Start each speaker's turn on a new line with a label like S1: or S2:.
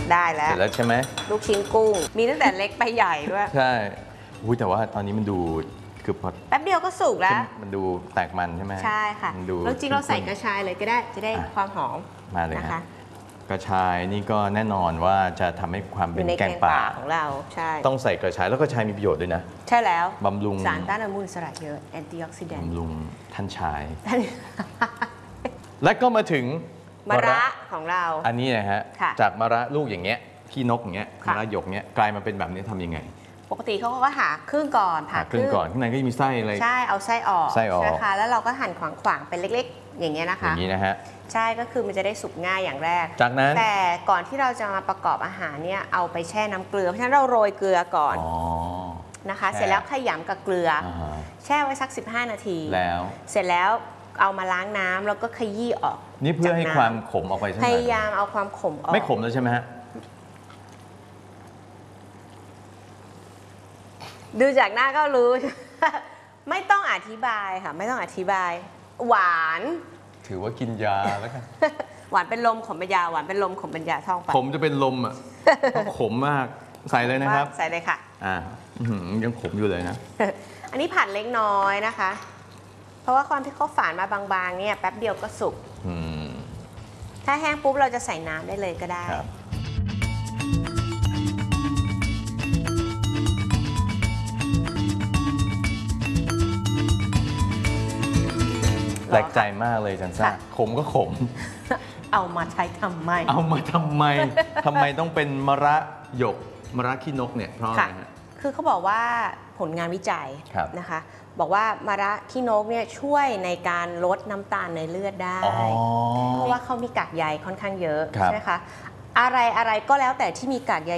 S1: ได้แล้ว
S2: เสร็จแล้วใช่ไหม
S1: ลูกชิ้นกุ้งมีตั้งแต่เล็กไปใหญ่ด้วย
S2: ใช่แต่ว่าตอนนี้มันดูคือพอ
S1: แป๊บเดียวก็สุกแล้ว
S2: มันดูแตกมันใช่ไหม
S1: ใช่ค่ะแล้วจริงเราใส่กระชายเลยก็ได้จะได้ความหอม
S2: มาเลย
S1: นะคะ
S2: กระชายนี่ก็แน่นอนว่าจะทำให้ความเป็นแกงป่า
S1: ของเราใช่
S2: ต้องใส่กระชายแล้วกระชายมีประโยชน์ด้วยนะ
S1: ใช่แล้ว
S2: บำรุง
S1: สารต้านอนุมูลอิสระเยอะแอนตี้ออกซิแดนต์
S2: บำรุงท่านชาย และก็มาถึง
S1: มะระของเรา
S2: อันนี้นะฮะจากมะระลูกอย่างเงี้ยขี้นกอย่างเงี้ยมะระหยกเงี้ยกลายมาเป็นแบบนี้ทำยังไง
S1: ปกติเขาก็หาครึ่งก่อน
S2: ผ่าครึ่งก่อนข้างในก็มีไส้อะไร
S1: ใช่เอาไส้ออกนะคะแล้วเราก็หั่นขวางๆเป็นเล็กๆอย่างเงี้ยนะคะ
S2: อย่างนี้นะฮะ
S1: ใช่ก็คือมันจะได้สุกง่ายอย่างแรก
S2: จากนั้น
S1: แต่ก่อนที่เราจะมาประกอบอาหารเนี่ยเอาไปแช่น้ำเกลือเพราะฉะนั้นเราโรยเกลือก่อนนะคะเสร็จแล้วขยำกับเกลือแช่ไว้สัก15 นาที
S2: แล้ว
S1: เสร็จแล้วเอามาล้างน้ำแล้วก็ขยี้ออก
S2: นี่เพื่อให้ความขมออกไปใช่ไหม
S1: พยายามเอาความขมออก
S2: ไม่ขมแล้วใช่ไหมฮะ
S1: ดูจากหน้าก็รู้ ไม่ต้องอธิบายค่ะไม่ต้องอธิบายหวาน
S2: ถือว่ากินยาแล้วกัน
S1: หวานเป็นลมขมเป็นยาหวานเป็นลมขมเป็นยาท่องไป
S2: ผมจะเป็นลมอ่ะขมมากใส่เลยนะครับ
S1: ใส่เลยค่ะ
S2: ยังขมอยู่เลยนะ
S1: อันนี้ผัดเล็กน้อยนะคะเพราะว่าความที่เขาฝานมาบางๆเนี่ยแป๊บเดียวก็สุกถ้าแห้งปุ๊บเราจะใส่น้ำได้เลยก็ได้
S2: แปลกใจมากเลยจันซ่าขมก็ขม
S1: เอามาใช้ทำไม
S2: ทำไมต้องเป็นมะระหยกมะระขี้นกเนี่ยเพราะอะไรฮะ
S1: คือเขาบอกว่าผลงานวิจัยนะคะบอกว่ามะระขี้นกเนี่ยช่วยในการลดน้ำตาลในเลือดได้เพราะว่าเขามีกากใยค่อนข้างเยอะใช่ไหมคะอะไรก็แล้วแต่ที่มีกากใย